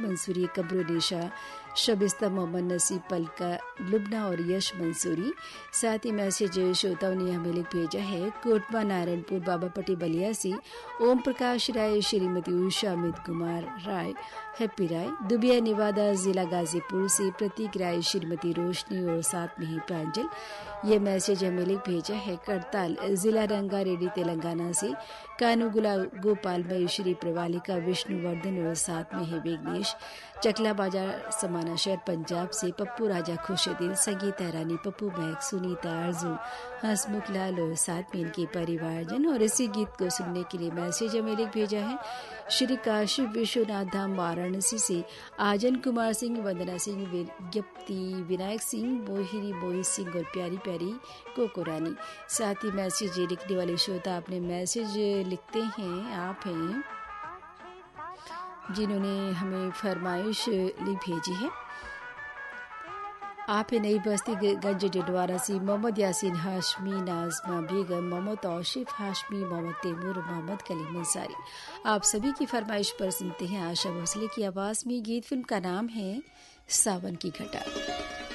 मंसूरी, कब्रो निशा, शबिस्ता, मोहम्मद नसीब, पलका, लुबना और यश मंसूरी। साथ ही मैसेज श्रोताओं ने हमें लिख भेजा है कोटमा नारायणपुर बाबापट्टी बलिया से ओम प्रकाश राय, श्रीमती उषा, अमित कुमार राय, हैप्पी राय, दुबिया निवादा जिला गाजीपुर से प्रतीक राय, श्रीमती रोशनी और साथ में ही प्रांजल। ये मैसेज हमें लिख भेजा है करताल जिला रंगारेड्डी तेलंगाना से कानूगुला गोपाल मई, श्री प्रवालिका, विष्णुवर्धन और साथ में है विघ्नेश। चकला बाजार समाना शहर पंजाब से पप्पू राजा, खुशदिल, संगीता रानी, पप्पू मैक, सुनीता, अर्जुन, हंसमुख लाल और साथ में इनके परिवारजन। और इसी गीत को सुनने के लिए मैसेज हमें लिख भेजा है श्री काशी विश्वनाथ धाम वाराणसी से आजन कुमार सिंह, वंदना सिंह, विज्ञप्ति, विनायक सिंह, मोहिनी, मोहित सिंह और प्यारी प्यारी कोको रानी। साथ ही मैसेज लिखने वाले श्रोता अपने मैसेज लिखते हैं आप हैं जिन्होंने हमें फरमाइश लिख भेजी है। आप है नई बस्ती गंज डिडवारा से मोहम्मद यासीन हाशमी, नाजमा बेगम, मोहम्मद तौशीफ हाशमी, मोहम्मद तैमूर, मोहम्मद कलीम अंसारी। आप सभी की फरमाइश पर सुनते हैं आशा भोसले की आवाज में गीत। फिल्म का नाम है सावन की घटा।